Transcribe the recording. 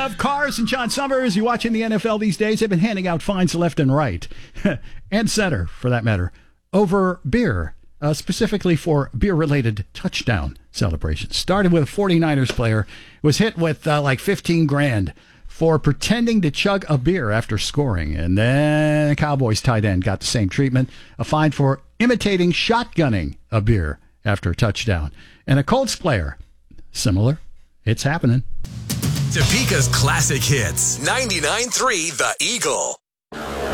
of Cars and John Summers. You watching the NFL these days? They've been handing out fines left and right, and center, for that matter, over beer, specifically for beer-related touchdown celebrations. Started with a 49ers player who was hit with like 15 grand for pretending to chug a beer after scoring. And then a Cowboys tight end got the same treatment, a fine for imitating shotgunning a beer after a touchdown. And a Colts player, similar. It's happening. Topeka's classic hits. 99.3 The Eagle.